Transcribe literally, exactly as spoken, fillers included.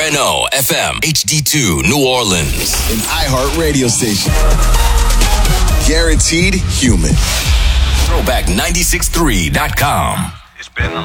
N O F M H D two New Orleans. An iHeart radio station. Guaranteed human. Throwback nine six three dot com. It's been a